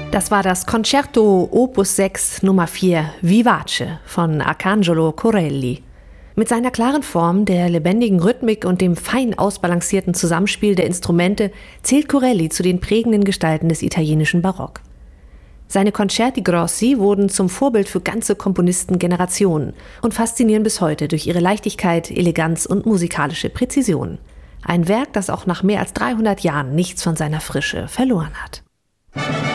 Das war das Concerto Opus 6 Nummer 4 Vivace von Arcangelo Corelli. Mit seiner klaren Form, der lebendigen Rhythmik und dem fein ausbalancierten Zusammenspiel der Instrumente zählt Corelli zu den prägenden Gestalten des italienischen Barock. Seine Concerti Grossi wurden zum Vorbild für ganze Komponistengenerationen und faszinieren bis heute durch ihre Leichtigkeit, Eleganz und musikalische Präzision. Ein Werk, das auch nach mehr als 300 Jahren nichts von seiner Frische verloren hat.